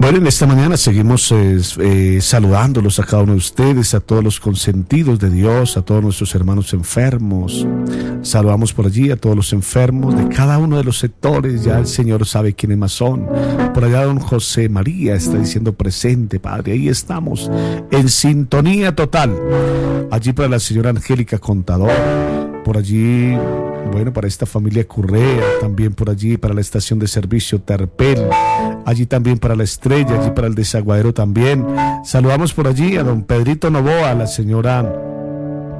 Bueno, en esta mañana seguimos saludándolos a cada uno de ustedes, a todos los consentidos de Dios, a todos nuestros hermanos enfermos. Saludamos por allí a todos los enfermos de cada uno de los sectores. Ya el Señor sabe quiénes más son. Por allá don José María está diciendo presente, Padre. Ahí estamos en sintonía total. Allí para la señora Angélica Contador. Por allí, bueno, para esta familia Currea, también por allí para la estación de servicio Terpel, allí también para la Estrella, allí para el Desaguadero también. Saludamos por allí a don Pedrito Novoa, a la señora